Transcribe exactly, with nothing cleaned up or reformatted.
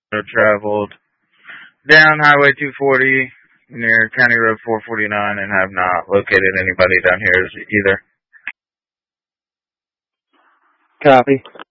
I've traveled down Highway two forty near County Road four forty-nine and have not located anybody down here either. Copy.